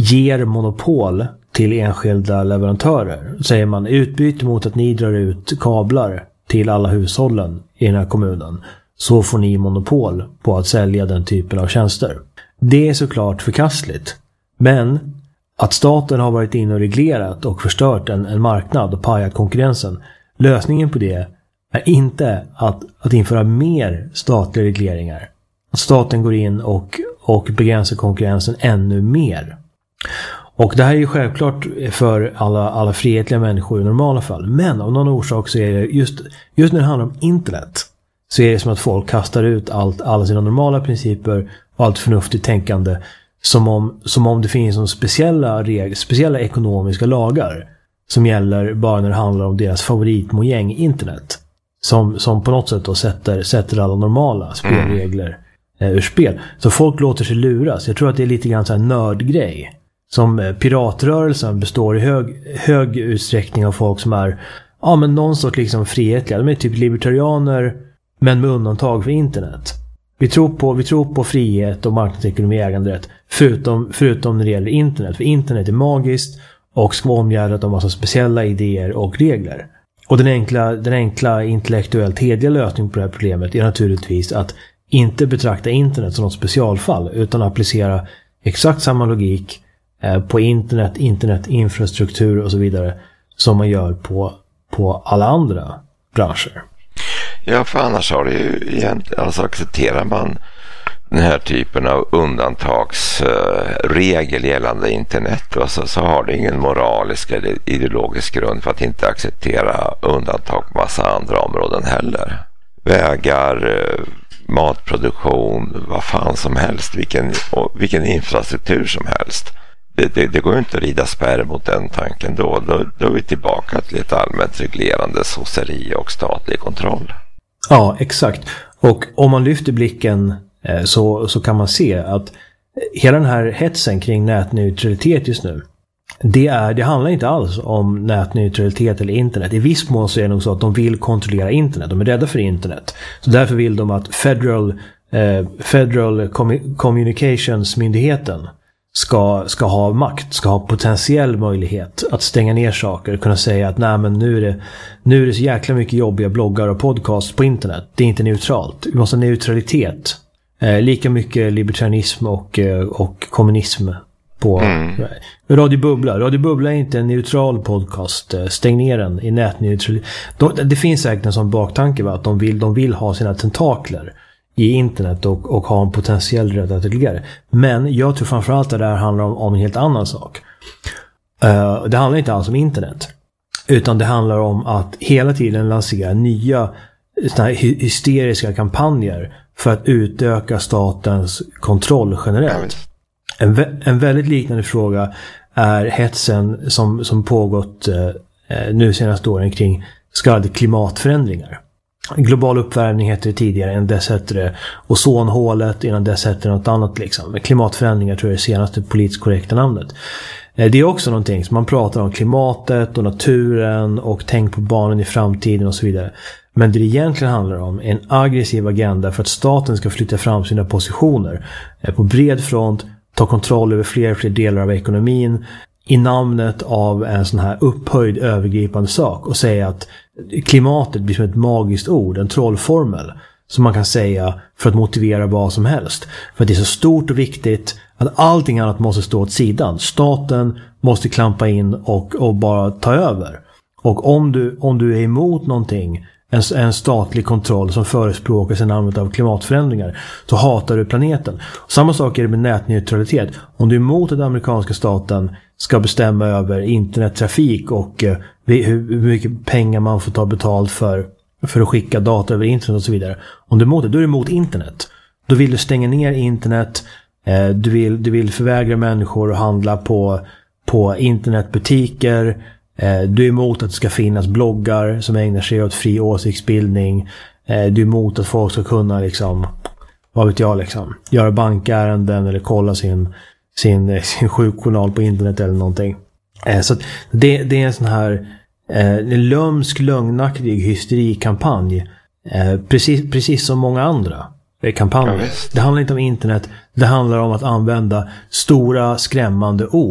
ger monopol till enskilda leverantörer. Säger man utbyte mot att ni drar ut kablar till alla hushållen i den här kommunen, så får ni monopol på att sälja den typen av tjänster. Det är såklart förkastligt. Men att staten har varit in och reglerat och förstört en marknad och pajat konkurrensen, lösningen på det är inte att införa mer statliga regleringar. Att staten går in och begränsar konkurrensen ännu mer. Och det här är ju självklart för alla frihetliga människor i normala fall. Men av någon orsak så är det just när det handlar om internet, så är det som att folk kastar ut alla sina normala principer och allt förnuftigt tänkande som om det finns några speciella ekonomiska lagar som gäller bara när det handlar om deras favoritmojäng internet. Som på något sätt då sätter alla normala spelregler ur spel. Så folk låter sig luras. Jag tror att det är lite grann så här nördgrej. Som piratrörelsen består i hög utsträckning av folk som är men någon sorts liksom frihetliga. De är typ libertarianer, men med undantag för internet. Vi tror på frihet och marknadsekonomi och äganderätt förutom när det gäller internet. För internet är magiskt och ska vara omgärdat av massa speciella idéer och regler. Och den enkla intellektuellt hederliga lösningen på det här problemet är naturligtvis att inte betrakta internet som något specialfall, utan applicera exakt samma logik på internetinfrastruktur och så vidare som man gör på alla andra branscher. Ja, för annars har det ju egentligen, alltså accepterar man den här typen av undantagsregel gällande internet, så har det ingen moralisk eller ideologisk grund för att inte acceptera undantag på massa andra områden heller. Vägar, matproduktion, vad fan som helst, vilken infrastruktur som helst. Det går ju inte att rida spärr mot den tanken. Då är vi tillbaka till ett allmänt reglerande sosseri och statlig kontroll. Ja, exakt. Och om man lyfter blicken så kan man se att hela den här hetsen kring nätneutralitet just nu, det handlar inte alls om nätneutralitet eller internet. I viss mån så är det nog så att de vill kontrollera internet. De är rädda för internet. Så därför vill de att Federal Communications-myndigheten ska ha makt, ska ha potentiell möjlighet att stänga ner saker och kunna säga att nej, men nu är det så jäkla mycket jobbiga bloggar och podcasts på internet. Det är inte neutralt. Vi måste ha neutralitet. Lika mycket libertarianism och kommunism på Radio Bubbla. Radio Bubbla är inte en neutral podcast. Stäng ner den i nätneutralitet. Det finns säkert en sån baktanke, va? Att de vill ha sina tentakler i internet och ha en potentiell rätt att reglera. Men jag tror framförallt att det här handlar om en helt annan sak. Det handlar inte alls om internet, utan det handlar om att hela tiden lansera nya såna här hysteriska kampanjer för att utöka statens kontroll generellt. En väldigt liknande fråga är hetsen som pågått nu senaste åren kring så kallade klimatförändringar. Global uppvärmning hette det tidigare, innan dess hette det ozonhålet, innan dess hette det något annat liksom. Men klimatförändringar tror jag är det senaste politiskt korrekta namnet. Det är också någonting som man pratar om klimatet och naturen och tänk på barnen i framtiden och så vidare. Men det egentligen handlar om en aggressiv agenda för att staten ska flytta fram sina positioner på bred front, ta kontroll över fler delar av ekonomin i namnet av en sån här upphöjd övergripande sak och säga att klimatet blir som ett magiskt ord, en trollformel som man kan säga för att motivera vad som helst. För att det är så stort och viktigt att allting annat måste stå åt sidan. Staten måste klampa in och bara ta över. Och om du är emot någonting, en statlig kontroll som förespråkas i namnet av klimatförändringar, så hatar du planeten. Och samma sak är det med nätneutralitet. Om du är emot att amerikanska staten ska bestämma över internettrafik och hur mycket pengar man får ta betalt för att skicka data över internet och så vidare. Om du är emot det, då är du emot internet. Då vill du stänga ner internet. Du vill förvägra människor att handla på internetbutiker. Du är emot att det ska finnas bloggar som ägnar sig åt fri åsiktsbildning. Du är emot att folk ska kunna liksom, vad vet jag liksom, göra bankärenden eller kolla sin sjukjournal på internet eller någonting. Så det är en sån här lömsk, lögnaktig hysterikampanj. Precis som många andra kampanjer. Det handlar inte om internet. Det handlar om att använda stora skrämmande ord